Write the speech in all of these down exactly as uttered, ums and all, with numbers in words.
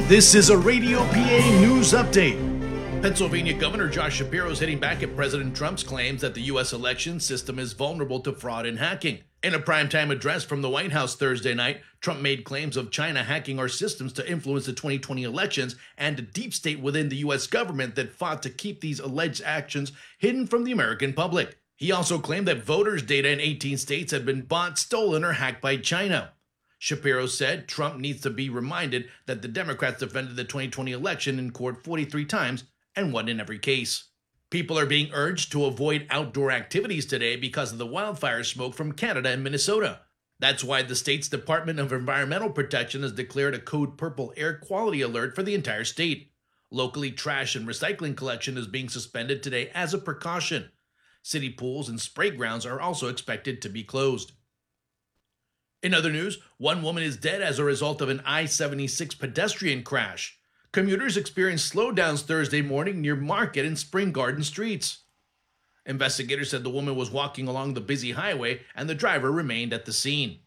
This is a Radio P A News Update. Pennsylvania Governor Josh Shapiro is hitting back at President Trump's claims that the U S election system is vulnerable to fraud and hacking. In a primetime address from the White House Thursday night, Trump made claims of China hacking our systems to influence the twenty twenty elections and a deep state within the U S government that fought to keep these alleged actions hidden from the American public. He also claimed that voters' data in eighteen states had been bought, stolen, or hacked by China. Shapiro said Trump needs to be reminded that the Democrats defended the twenty twenty election in court forty-three times and won in every case. People are being urged to avoid outdoor activities today because of the wildfire smoke from Canada and Minnesota. That's why the state's Department of Environmental Protection has declared a code purple air quality alert for the entire state. Locally, trash and recycling collection is being suspended today as a precaution. City pools and spray grounds are also expected to be closed. In other news, one woman is dead as a result of an I seventy-six pedestrian crash. Commuters experienced slowdowns Thursday morning near Market and Spring Garden streets. Investigators said the woman was walking along the busy highway and the driver remained at the scene.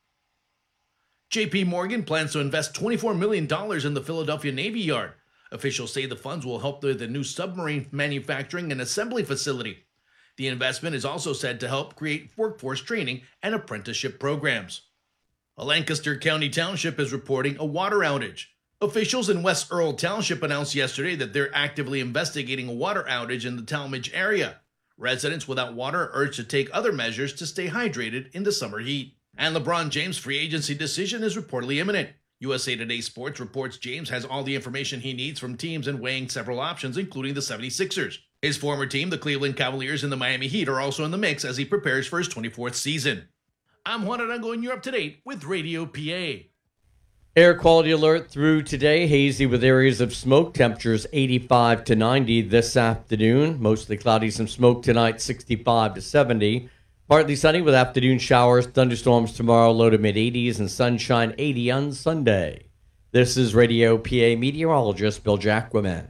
J P Morgan plans to invest twenty-four million dollars in the Philadelphia Navy Yard. Officials say the funds will help with the new submarine manufacturing and assembly facility. The investment is also said to help create workforce training and apprenticeship programs. A Lancaster County township is reporting a water outage. Officials in West Earl Township announced yesterday that they're actively investigating a water outage in the Talmadge area. Residents without water are urged to take other measures to stay hydrated in the summer heat. And LeBron James' free agency decision is reportedly imminent. U S A Today Sports reports James has all the information he needs from teams and weighing several options, including the seventy-sixers. His former team, the Cleveland Cavaliers and the Miami Heat, are also in the mix as he prepares for his twenty-fourth season. I'm Juan Arango, and you're up to date with Radio P A. Air quality alert through today. Hazy with areas of smoke. Temperatures eighty-five to ninety this afternoon. Mostly cloudy, some smoke tonight, sixty-five to seventy. Partly sunny with afternoon showers, thunderstorms tomorrow, low to mid-eighties, and sunshine eighty on Sunday. This is Radio P A meteorologist Bill Jacquemin.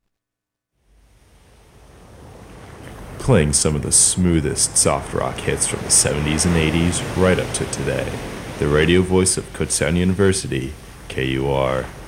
Playing some of the smoothest soft rock hits from the seventies and eighties right up to today. The radio voice of Kutztown University, K U R.